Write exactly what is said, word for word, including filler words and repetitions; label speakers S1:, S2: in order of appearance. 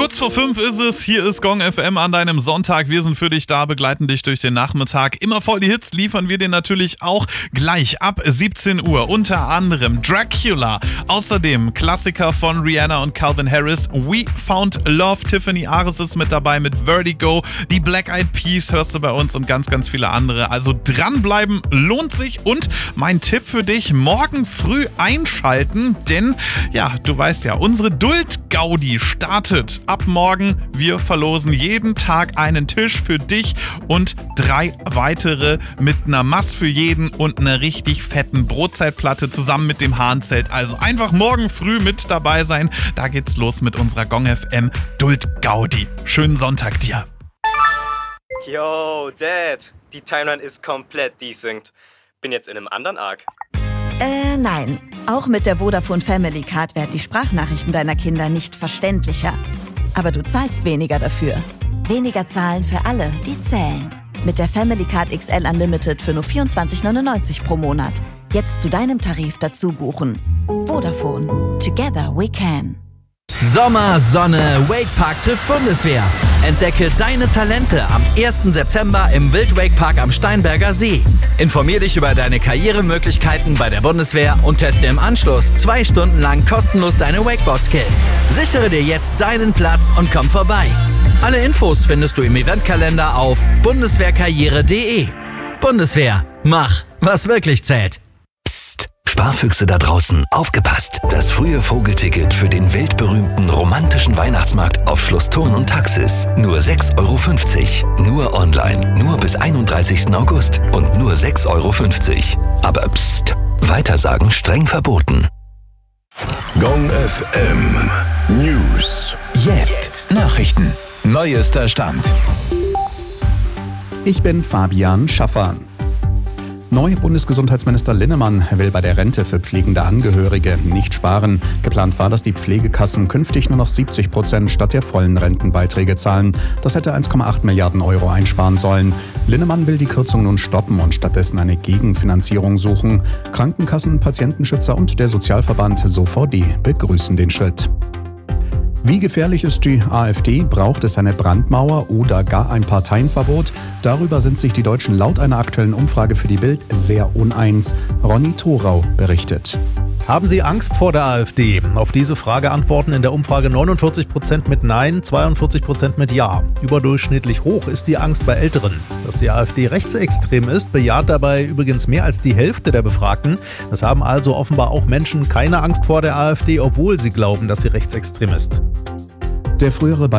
S1: Kurz vor fünf ist es, hier ist Gong F M an deinem Sonntag. Wir sind für dich da, begleiten dich durch den Nachmittag. Immer voll die Hits liefern wir dir natürlich auch gleich ab siebzehn Uhr. Unter anderem Dracula, außerdem Klassiker von Rihanna und Calvin Harris, We Found Love, Tiffany Ares ist mit dabei mit Vertigo, die Black Eyed Peas hörst du bei uns und ganz, ganz viele andere. Also dranbleiben lohnt sich und mein Tipp für dich, morgen früh einschalten, denn ja, du weißt ja, unsere Duld-Gaudi startet ab morgen. Wir verlosen jeden Tag einen Tisch für dich und drei weitere mit einer Mass für jeden und einer richtig fetten Brotzeitplatte zusammen mit dem Hahnzelt. Also einfach morgen früh mit dabei sein. Da geht's los mit unserer Gong F M Duld-Gaudi. Schönen Sonntag dir.
S2: Yo, Dad, die Timeline ist komplett desynced. Bin jetzt in einem anderen Arc.
S3: Äh, nein. Auch mit der Vodafone Family Card werden die Sprachnachrichten deiner Kinder nicht verständlicher. Aber du zahlst weniger dafür. Weniger zahlen für alle, die zählen. Mit der Family Card X L Unlimited für nur vierundzwanzig neunundneunzig pro Monat. Jetzt zu deinem Tarif dazu buchen. Vodafone. Together we can.
S4: Sommer, Sonne, Wakepark trifft Bundeswehr. Entdecke deine Talente am ersten September im Wild-Wakepark am Steinberger See. Informier dich über deine Karrieremöglichkeiten bei der Bundeswehr und teste im Anschluss zwei Stunden lang kostenlos deine Wakeboard-Skills. Sichere dir jetzt deinen Platz und komm vorbei. Alle Infos findest du im Eventkalender auf bundeswehrkarriere punkt de. Bundeswehr, mach, was wirklich zählt.
S5: Psst, Sparfüchse da draußen, aufgepasst! Das frühe Vogelticket für den weltberühmten romantischen Weihnachtsmarkt auf Schloss Thurn und Taxis. Nur sechs Euro fünfzig. Nur online, nur bis einunddreißigsten August und nur sechs Euro fünfzig. Aber psst, Weitersagen streng verboten.
S6: Gong F M News.
S7: Jetzt Nachrichten. Neuester Stand.
S8: Ich bin Fabian Schaffer. Neue Bundesgesundheitsminister Linnemann will bei der Rente für pflegende Angehörige nicht sparen. Geplant war, dass die Pflegekassen künftig nur noch siebzig Prozent statt der vollen Rentenbeiträge zahlen. Das hätte eins Komma acht Milliarden Euro einsparen sollen. Linnemann will die Kürzung nun stoppen und stattdessen eine Gegenfinanzierung suchen. Krankenkassen, Patientenschützer und der Sozialverband S O V D begrüßen den Schritt. Wie gefährlich ist die AfD? Braucht es eine Brandmauer oder gar ein Parteienverbot? Darüber sind sich die Deutschen laut einer aktuellen Umfrage für die Bild sehr uneins. Ronny Thorau berichtet.
S9: Haben Sie Angst vor der AfD? Auf diese Frage antworten in der Umfrage neunundvierzig Prozent mit Nein, zweiundvierzig Prozent mit Ja. Überdurchschnittlich hoch ist die Angst bei Älteren. Dass die AfD rechtsextrem ist, bejaht dabei übrigens mehr als die Hälfte der Befragten. Es haben also offenbar auch Menschen keine Angst vor der AfD, obwohl sie glauben, dass sie rechtsextrem ist.
S8: Der frühere